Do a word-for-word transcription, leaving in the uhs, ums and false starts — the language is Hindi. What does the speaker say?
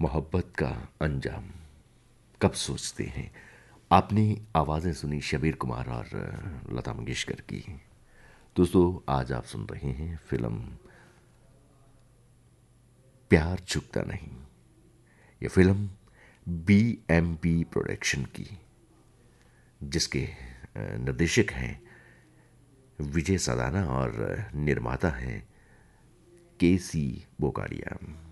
मोहब्बत का अंजाम कब सोचते हैं। आपने आवाज़ें सुनी शबीर कुमार और लता मंगेशकर की। दोस्तों, आज आप सुन रहे हैं फिल्म प्यार झुकता नहीं। ये film B M P production की, जिसके अ, निर्देशक हैं विजय सदाना और निर्माता हैं के सी बोकाडिया।